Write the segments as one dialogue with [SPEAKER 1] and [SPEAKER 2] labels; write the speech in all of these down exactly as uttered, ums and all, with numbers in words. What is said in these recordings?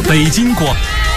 [SPEAKER 1] 北京广。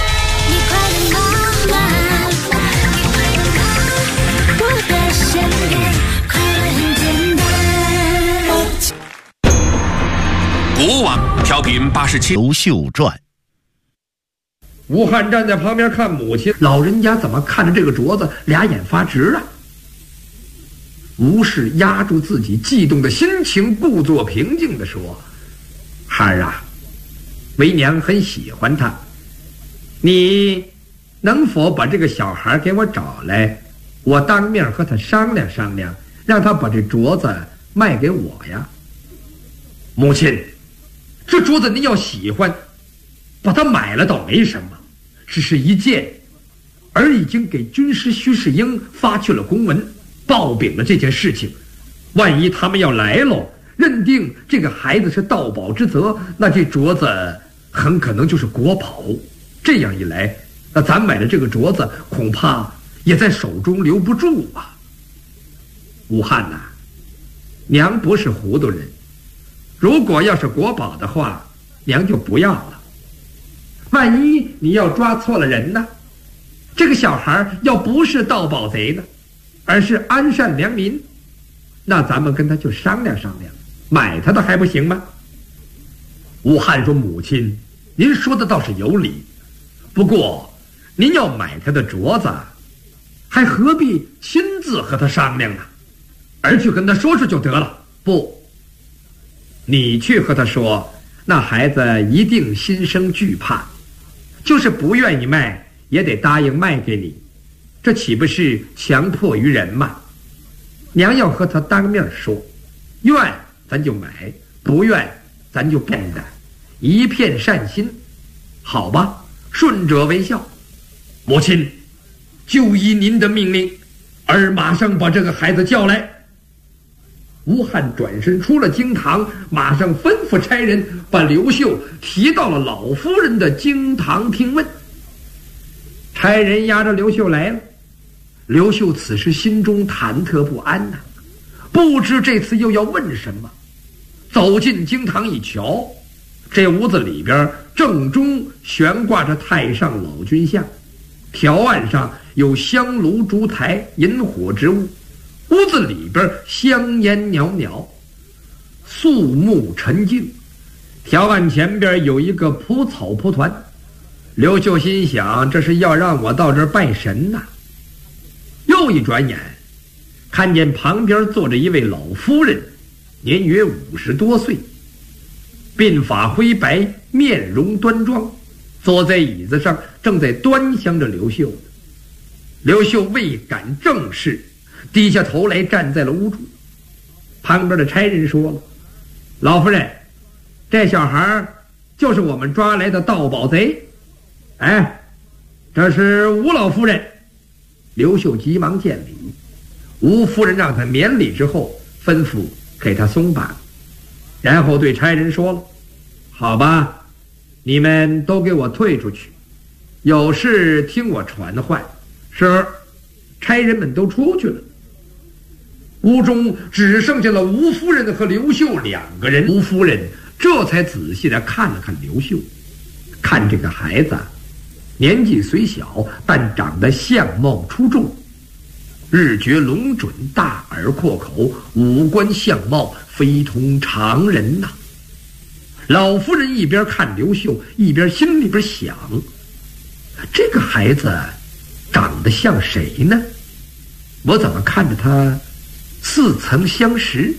[SPEAKER 1] 国网调频八十七。
[SPEAKER 2] 刘秀传。
[SPEAKER 3] 吴汉站在旁边看母亲，老人家怎么看着这个镯子，俩眼发直啊？吴氏压住自己悸动的心情，故作平静地说：“孩儿啊，为娘很喜欢他，你能否把这个小孩给我找来，我当面和他商量商量，让他把这镯子卖给我呀？”母亲，这镯子您要喜欢，把它买了倒没什么，只是一件，儿已经给军师徐世英发去了公文，报禀了这件事情。万一他们要来喽，认定这个孩子是盗宝之责，那这镯子很可能就是国宝。这样一来，那咱买的这个镯子恐怕也在手中留不住啊。武汉呐、啊，娘不是糊涂人，如果要是国宝的话，娘就不要了。万一你要抓错了人呢？这个小孩要不是盗宝贼呢，而是安善良民，那咱们跟他就商量商量，买他的还不行吗？武汉说：“母亲，您说的倒是有理，不过您要买他的镯子，还何必亲自和他商量呢？而去跟他说说就得了。不，你去和他说，那孩子一定心生惧怕，就是不愿意卖，也得答应卖给你，这岂不是强迫于人吗？娘要和他当面说，愿咱就买，不愿咱就变的，一片善心，好吧？顺者为孝。母亲，就依您的命令，儿马上把这个孩子叫来。”吴汉转身出了京堂，马上吩咐差人把刘秀提到了老夫人的京堂听问。差人押着刘秀来了，刘秀此时心中忐忑不安呐、啊，不知这次又要问什么。走进京堂一瞧，这屋子里边正中悬挂着太上老君像，条案上有香炉烛台引火之物，屋子里边香烟袅袅，肃穆沉静。条案前边有一个蒲草蒲团，刘秀心想，这是要让我到这儿拜神呐、啊。又一转眼，看见旁边坐着一位老夫人，年约五十多岁，鬓发灰白，面容端庄，坐在椅子上，正在端详着刘秀。刘秀未敢正视，低下头来站在了屋中。旁边的差人说了：“老夫人，这小孩就是我们抓来的盗宝贼。哎，这是吴老夫人。”刘秀急忙见礼，吴夫人让他免礼之后，吩咐给他松绑，然后对差人说了：“好吧，你们都给我退出去，有事听我传唤。”是，差人们都出去了。屋中只剩下了吴夫人和刘秀两个人。吴夫人这才仔细地看了看刘秀，看这个孩子年纪虽小，但长得相貌出众，日觉龙准，大耳阔口，五官相貌非同常人呐、啊。老夫人一边看刘秀，一边心里边想，这个孩子长得像谁呢？我怎么看着他似曾相识？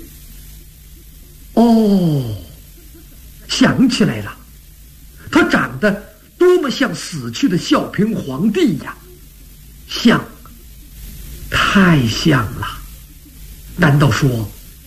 [SPEAKER 3] 哦，想起来了，他长得多么像死去的孝平皇帝呀！像，太像了。难道说